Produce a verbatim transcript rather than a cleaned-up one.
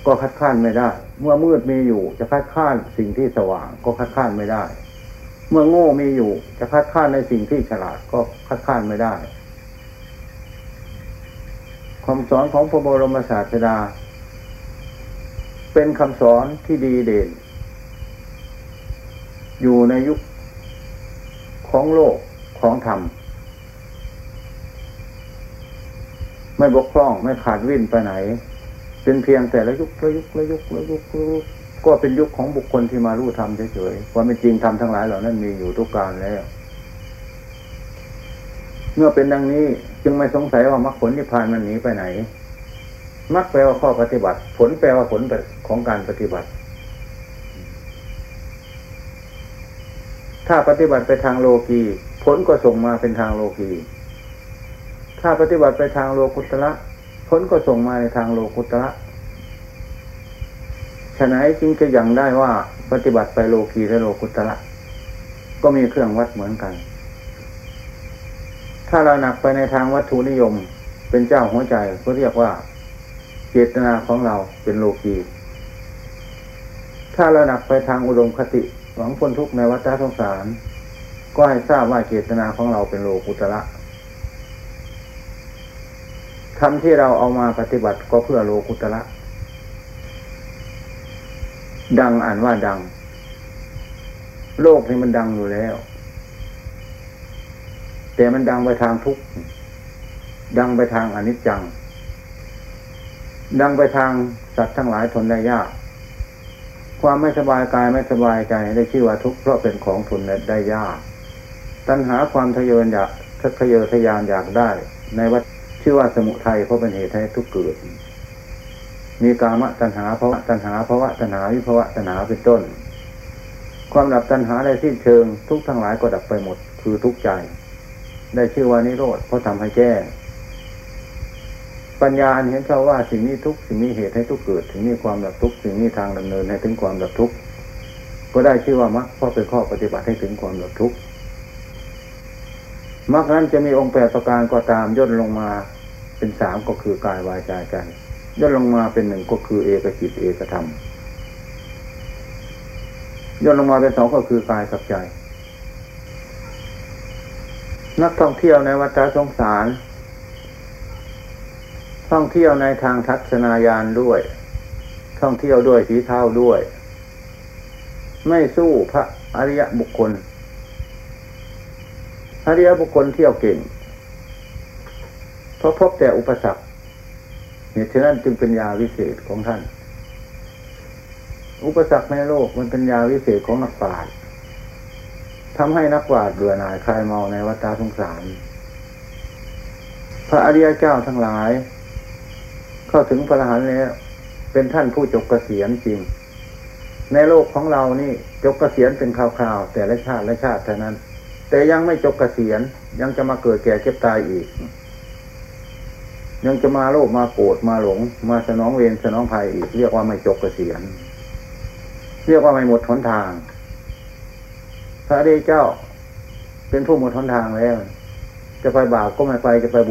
ก็คัดค้านไม่ได้เมื่อมืดมีอยู่จะคัดค้านสิ่งที่สว่างก็คัดค้านไม่ได้เมื่อโง่มีอยู่จะคัดค้านในสิ่งที่ฉลาดก็คัดค้านไม่ได้คำสอนของพระบรมศาสดาเป็นคำสอนที่ดีเด่นอยู่ในยุคของโลกของธรรมไม่บกพร่องไม่ขาดวิ่นไปไหนเป็นเพียงแต่ละยุคละยุคละยุคละยุคละยุคก็เป็นยุคของบุคคลที่มารู้ธรรมเฉยๆความเป็นจริงธรรมทั้งหลายเหล่านั้นมีอยู่ทุกกาลแล้วเมื่อเป็นดังนี้จึงไม่สงสัยว่ามรรคผลนิพพานมันหนีไปไหนมรรคแปลว่าข้อปฏิบัติผลแปลว่าผลของการปฏิบัติถ้าปฏิบัติไปทางโลกีผลก็ส่งมาเป็นทางโลกีถ้าปฏิบัติไปทางโลกุตระผลก็ส่งมาในทางโลกุตระฉะนั้นจึงจะยังได้ว่าปฏิบัติไปโลกีและโลกุตระก็มีเครื่องวัดเหมือนกันถ้าเราหนักไปในทางวัตถุนิยมเป็นเจ้าหัวใจก็เรียกว่าเจตนาของเราเป็นโลกีถ้าเราหนักไปทางอุดมคติหวังพ้นทุกข์ในวัฏสงสารก็ให้ทราบว่าเจตนาของเราเป็นโลกุตระธรรมที่เราเอามาปฏิบัติก็เพื่อโลกุตระดังอ่านว่าดังโลกนี้มันดังอยู่แล้วแต่มันดังไปทางทุกข์ดังไปทางอนิจจังดังไปทางสัตว์ทั้งหลายทนได้ยากความไม่สบายกายไม่สบายใจได้ชื่อว่าทุกข์เพราะเป็นของทนได้ยากตัณหาความทะเยออยากทะเยอทะยานอยากได้ในวัฏชื่อว่าสมุทัยเพราะเป็นเหตุให้ทุกข์เกิดมีกามตัณหาภวะตัณหาภวะตัณหาวิภวะตัณหาเป็นต้นความดับตัณหาได้สิ้นเชิงทุกข์ทั้งหลายก็ดับไปหมดคือทุกข์ใจได้ชื่อว่านิโรธเพราะทำให้แจ้งปัญญาเห็นเขาว่าสิ่งนี้ทุกข์สิ่งนี้เหตุให้ทุกข์เกิดสิ่งนี้ความดับทุกข์สิ่งนี้ทางดำเนินให้ถึงความดับทุกข์ก็ได้ชื่อว่ามรรคเพราะเป็นข้อปฏิบัติให้ถึงความดับทุกข์มรรคนั้นจะมีองค์แปดประการก็ตามย่นลงมาเป็นสามก็คือกายวาจาใจย่นลงมาเป็นหนึ่งก็คือเอกจิตเอกธรรมย่นลงมาเป็นสองก็คือกายกับใจนักท่องเที่ยวในวัฏสงสารท่องเที่ยวในทางทัศนายานด้วยท่องเที่ยวด้วยฝีเท้าด้วยไม่สู้พระอริยบุคคลอริยบุคคลเที่ยวเก่งเพราะพบแต่อุปสรรคเหตุฉะนั้นจึงเป็นยาวิเศษของท่านอุปสรรคในโลกมันเป็นยาวิเศษของนักปราชญ์ทำให้นักปราชญ์เบื่อหน่ายคลายเมาในวัฏสงสารพระอริยเจ้าทั้งหลายเข้าถึงพระอรหันต์แล้วเป็นท่านผู้จบเกษียณจริงในโลกของเรานี่จบเกษียณเป็นคราวๆแต่ละชาติละชาติเท่านั้นแต่ยังไม่จบเกษียณยังจะมาเกิดแก่เจ็บตายอีกยังจะมาโลภมาโกรธมาหลงมาสนองเวรสนองภัยอีกเรียกว่าไม่จบเกษียณเรียกว่าไม่หมดหนทางพระอริยเจ้าเป็นผู้หมดหนทางแล้วจะไปบาปก็ไม่ไปจะไปบุญ